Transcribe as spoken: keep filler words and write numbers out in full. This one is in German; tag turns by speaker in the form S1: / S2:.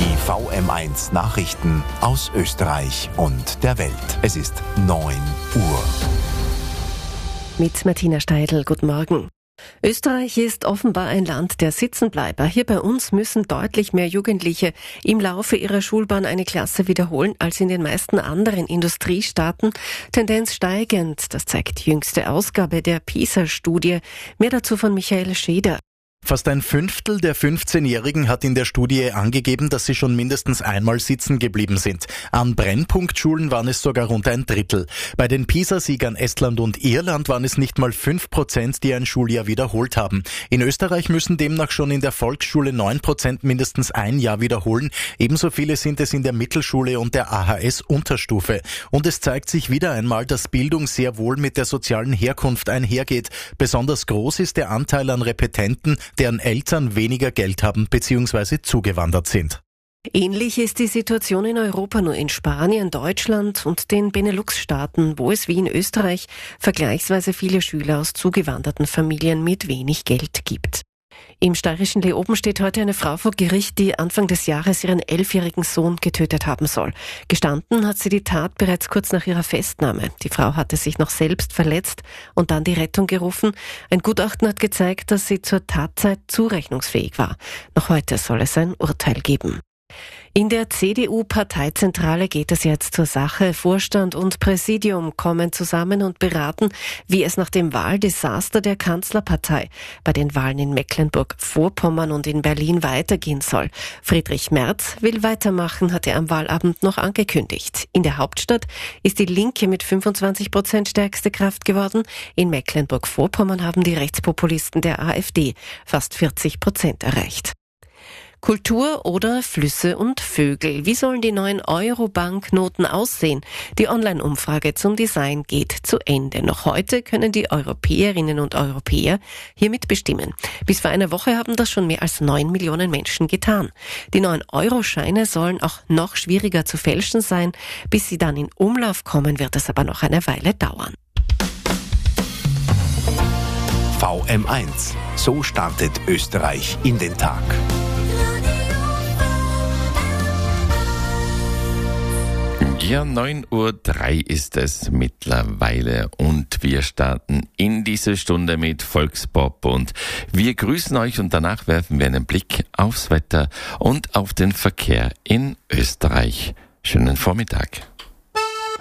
S1: Die V M eins Nachrichten aus Österreich und der Welt. Es ist neun Uhr.
S2: Mit Martina Steidl, guten Morgen. Österreich ist offenbar ein Land der Sitzenbleiber. Hier bei uns müssen deutlich mehr Jugendliche im Laufe ihrer Schulbahn eine Klasse wiederholen als in den meisten anderen Industriestaaten. Tendenz steigend, das zeigt die jüngste Ausgabe der PISA-Studie. Mehr dazu von Michael Scheder.
S3: Fast ein Fünftel der fünfzehnjährigen hat in der Studie angegeben, dass sie schon mindestens einmal sitzen geblieben sind. An Brennpunktschulen waren es sogar rund ein Drittel. Bei den PISA-Siegern Estland und Irland waren es nicht mal fünf Prozent, die ein Schuljahr wiederholt haben. In Österreich müssen demnach schon in der Volksschule neun Prozent mindestens ein Jahr wiederholen. Ebenso viele sind es in der Mittelschule und der A H S-Unterstufe. Und es zeigt sich wieder einmal, dass Bildung sehr wohl mit der sozialen Herkunft einhergeht. Besonders groß ist der Anteil an Repetenten, deren Eltern weniger Geld haben bzw. zugewandert sind.
S2: Ähnlich ist die Situation in Europa, nur in Spanien, Deutschland und den Benelux-Staaten, wo es wie in Österreich vergleichsweise viele Schüler aus zugewanderten Familien mit wenig Geld gibt. Im steirischen Leoben steht heute eine Frau vor Gericht, die Anfang des Jahres ihren elfjährigen Sohn getötet haben soll. Gestanden hat sie die Tat bereits kurz nach ihrer Festnahme. Die Frau hatte sich noch selbst verletzt und dann die Rettung gerufen. Ein Gutachten hat gezeigt, dass sie zur Tatzeit zurechnungsfähig war. Noch heute soll es ein Urteil geben. In der C D U-Parteizentrale geht es jetzt zur Sache. Vorstand und Präsidium kommen zusammen und beraten, wie es nach dem Wahldesaster der Kanzlerpartei bei den Wahlen in Mecklenburg-Vorpommern und in Berlin weitergehen soll. Friedrich Merz will weitermachen, hat er am Wahlabend noch angekündigt. In der Hauptstadt ist die Linke mit fünfundzwanzig Prozent stärkste Kraft geworden. In Mecklenburg-Vorpommern haben die Rechtspopulisten der AfD fast vierzig Prozent erreicht. Kultur oder Flüsse und Vögel. Wie sollen die neuen Euro-Banknoten aussehen? Die Online-Umfrage zum Design geht zu Ende. Noch heute können die Europäerinnen und Europäer hier mitbestimmen. Bis vor einer Woche haben das schon mehr als neun Millionen Menschen getan. Die neuen Euro-Scheine sollen auch noch schwieriger zu fälschen sein. Bis sie dann in Umlauf kommen, wird es aber noch eine Weile dauern.
S1: V M eins. So startet Österreich in den Tag.
S4: Ja, neun Uhr drei ist es mittlerweile und wir starten in diese Stunde mit Volkspop und wir grüßen euch und danach werfen wir einen Blick aufs Wetter und auf den Verkehr in Österreich. Schönen Vormittag.